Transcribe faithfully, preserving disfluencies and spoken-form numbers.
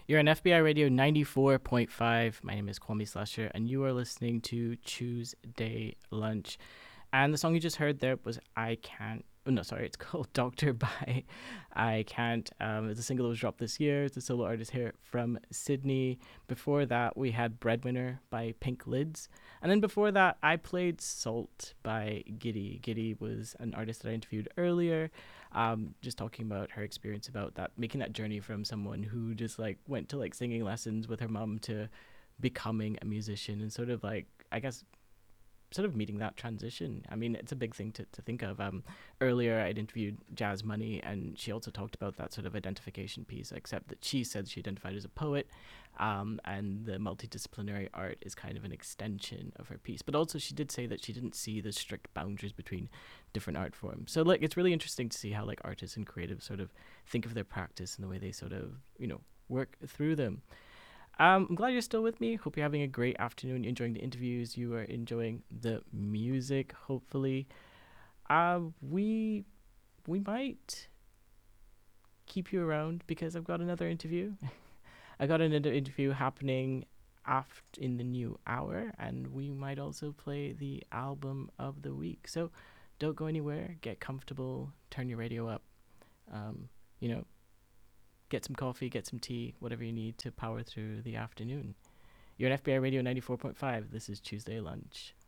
You're on F B I Radio ninety-four point five. My name is Kwame Slasher, and you are listening to Tuesday Lunch. And the song you just heard there was I Can't. Oh, no, sorry. It's called Doctor by I Can't. Um, it's a single that was dropped this year. It's a solo artist here from Sydney. Before that, we had Breadwinner by Pink Lids. And then before that, I played Salt by Giddy. Giddy was an artist that I interviewed earlier, um, just talking about her experience about that, making that journey from someone who just like went to like singing lessons with her mom to becoming a musician and sort of like, I guess, sort of meeting that transition. I mean, it's a big thing to, to think of. Um, earlier, I'd interviewed Jazz Money, and she also talked about that sort of identification piece, except that she said she identified as a poet, um, and the multidisciplinary art is kind of an extension of her piece. But also, she did say that she didn't see the strict boundaries between different art forms. So, like, it's really interesting to see how, like, artists and creatives sort of think of their practice and the way they sort of, you know, work through them. Um, I'm glad you're still with me. Hope you're having a great afternoon. You're enjoying the interviews. You are enjoying the music. Hopefully, uh, we we might keep you around because I've got another interview. I got another interview happening after in the new hour, and we might also play the album of the week. So don't go anywhere. Get comfortable. Turn your radio up. Um, you know, get some coffee, get some tea, whatever you need to power through the afternoon. You're on F B I Radio ninety-four point five. This is Tuesday Lunch.